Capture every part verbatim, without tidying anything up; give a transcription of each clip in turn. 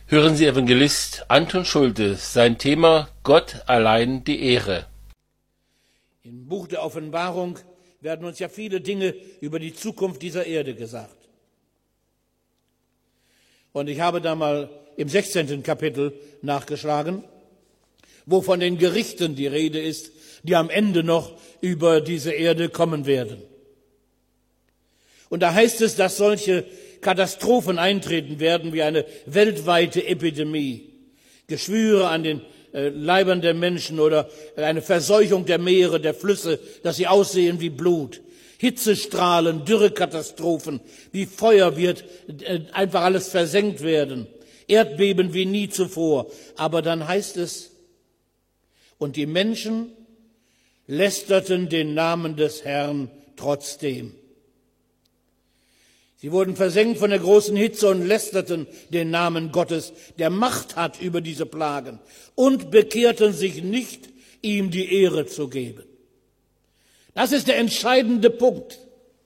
Hören Sie Evangelist Anton Schulte, sein Thema Gott allein die Ehre. Im Buch der Offenbarung werden uns ja viele Dinge über die Zukunft dieser Erde gesagt. Und ich habe da mal im sechzehnten Kapitel nachgeschlagen, wo von den Gerichten die Rede ist, die am Ende noch über diese Erde kommen werden. Und da heißt es, dass solche Katastrophen eintreten werden wie eine weltweite Epidemie, Geschwüre an den äh, Leibern der Menschen oder eine Verseuchung der Meere, der Flüsse, dass sie aussehen wie Blut, Hitzestrahlen, Dürrekatastrophen, wie Feuer wird äh, einfach alles versenkt werden, Erdbeben wie nie zuvor. Aber dann heißt es, und die Menschen lästerten den Namen des Herrn trotzdem. Sie wurden versenkt von der großen Hitze und lästerten den Namen Gottes, der Macht hat über diese Plagen, und bekehrten sich nicht, ihm die Ehre zu geben. Das ist der entscheidende Punkt.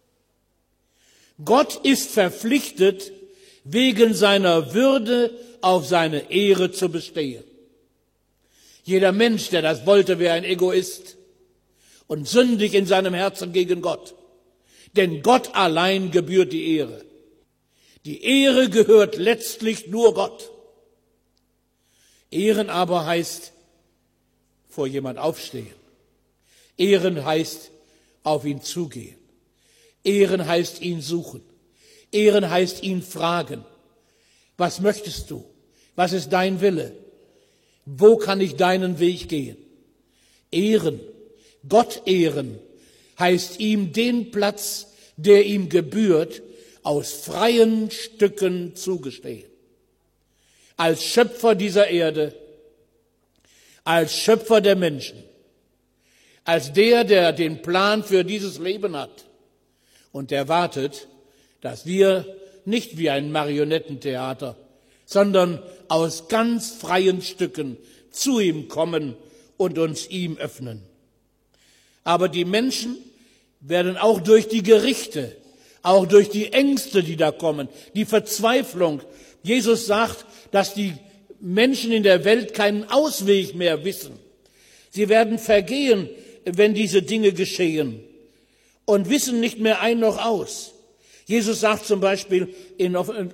Gott ist verpflichtet, wegen seiner Würde auf seine Ehre zu bestehen. Jeder Mensch, der das wollte, wäre ein Egoist und sündig in seinem Herzen gegen Gott. Denn Gott allein gebührt die Ehre. Die Ehre gehört letztlich nur Gott. Ehren aber heißt vor jemand aufstehen. Ehren heißt auf ihn zugehen. Ehren heißt ihn suchen. Ehren heißt ihn fragen. Was möchtest du? Was ist dein Wille? Wo kann ich deinen Weg gehen? Ehren, Gott ehren, heißt ihm den Platz, der ihm gebührt, aus freien Stücken zugestehen. Als Schöpfer dieser Erde, als Schöpfer der Menschen, als der, der den Plan für dieses Leben hat und der wartet, dass wir nicht wie ein Marionettentheater, sondern aus ganz freien Stücken zu ihm kommen und uns ihm öffnen. Aber die Menschen werden auch durch die Gerichte, auch durch die Ängste, die da kommen, die Verzweiflung. Jesus sagt, dass die Menschen in der Welt keinen Ausweg mehr wissen. Sie werden vergehen, wenn diese Dinge geschehen und wissen nicht mehr ein noch aus. Jesus sagt zum Beispiel in